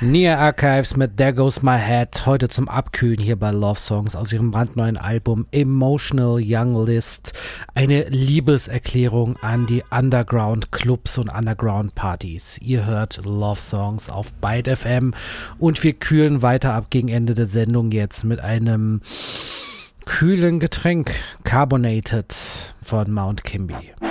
Near Archives mit There Goes My Head, heute zum Abkühlen hier bei Love Songs aus ihrem brandneuen Album Emotional Young List. Eine Liebeserklärung an die Underground Clubs und Underground Partys. Ihr hört Love Songs auf Byte FM und wir kühlen weiter ab gegen Ende der Sendung jetzt mit einem kühlen Getränk, Carbonated von Mount Kimby.